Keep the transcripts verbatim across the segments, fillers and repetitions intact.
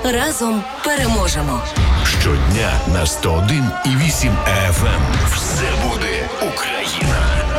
Разом переможемо. Щодня на сто один і вісім еф ем. Все буде Україна.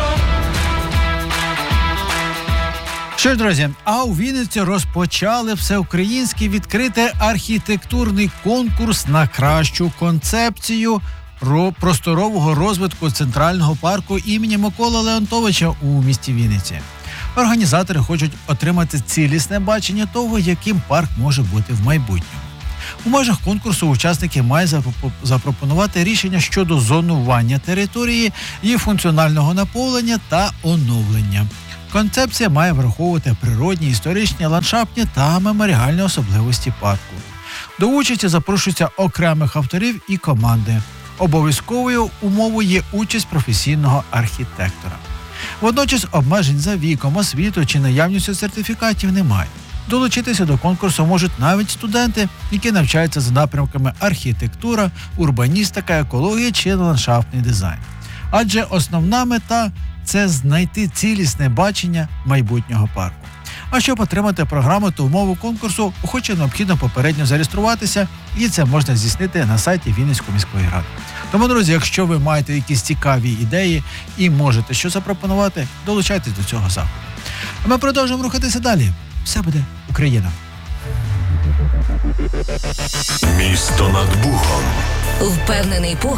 Що ж, друзі, а у Вінниці розпочали всеукраїнський відкритий архітектурний конкурс на кращу концепцію просторового розвитку Центрального парку імені Миколи Леонтовича у місті Вінниці. Організатори хочуть отримати цілісне бачення того, яким парк може бути в майбутньому. У межах конкурсу учасники мають запропонувати рішення щодо зонування території, її функціонального наповнення та оновлення. Концепція має враховувати природні, історичні, ландшафтні та меморіальні особливості парку. До участі запрошуються окремих авторів і команди. Обов'язковою умовою є участь професійного архітектора. Водночас обмежень за віком, освітою чи наявністю сертифікатів немає. Долучитися до конкурсу можуть навіть студенти, які навчаються за напрямками архітектура, урбаністика, екологія чи ландшафтний дизайн. Адже основна мета – це знайти цілісне бачення майбутнього парку. А щоб отримати програму та умови конкурсу, охоче необхідно попередньо зареєструватися, і це можна здійснити на сайті Вінницької міської ради. Тому, друзі, якщо ви маєте якісь цікаві ідеї і можете що запропонувати, долучайтесь до цього заходу. А ми продовжуємо рухатися далі. Все буде Україна. Місто над Богом. Впевнений погляд.